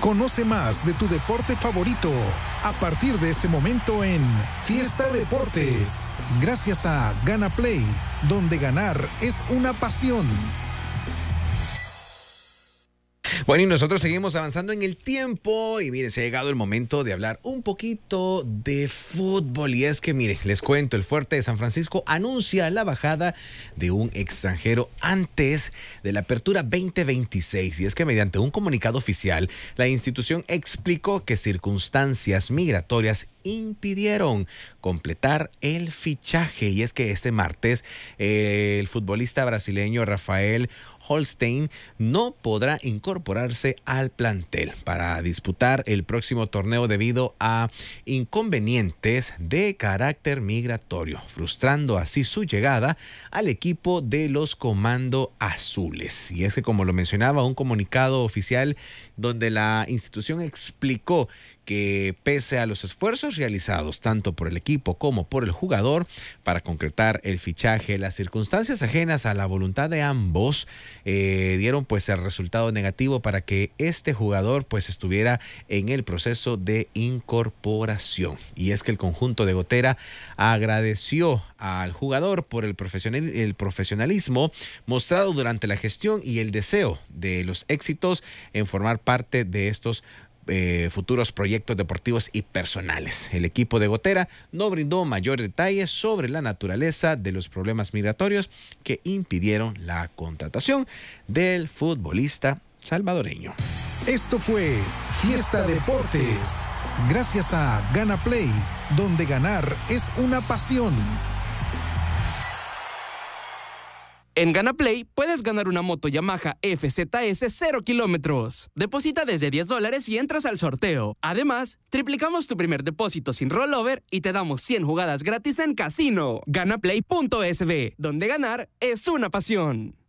Conoce más de tu deporte favorito a partir de este momento en Fiesta Deportes, gracias a Gana Play, donde ganar es una pasión. Bueno, y nosotros seguimos avanzando en el tiempo y miren, se ha llegado el momento de hablar un poquito de fútbol. Y es que, miren, les cuento, el Fuerte de San Francisco anuncia la bajada de un extranjero antes de la apertura 2026. Y es que mediante un comunicado oficial, la institución explicó que circunstancias migratorias impidieron completar el fichaje. Y es que este martes el futbolista brasileño Rafael Holstein no podrá incorporarse al plantel para disputar el próximo torneo debido a inconvenientes de carácter migratorio, frustrando así su llegada al equipo de los Comando Azules. Y es que, como lo mencionaba, un comunicado oficial donde la institución explicó que pese a los esfuerzos realizados tanto por el equipo como por el jugador para concretar el fichaje, las circunstancias ajenas a la voluntad de ambos dieron pues el resultado negativo para que este jugador pues estuviera en el proceso de incorporación. Y es que el conjunto de Gotera agradeció al jugador por el profesionalismo mostrado durante la gestión y el deseo de los éxitos en formar parte de estos futuros proyectos deportivos y personales. El equipo de Gotera no brindó mayor detalles sobre la naturaleza de los problemas migratorios que impidieron la contratación del futbolista salvadoreño. Esto fue Fiesta Deportes, gracias a Gana Play, donde ganar es una pasión. En GanaPlay puedes ganar una moto Yamaha FZS 0 kilómetros. Deposita desde $10 y entras al sorteo. Además, triplicamos tu primer depósito sin rollover y te damos 100 jugadas gratis en casino. Ganaplay.sb, donde ganar es una pasión.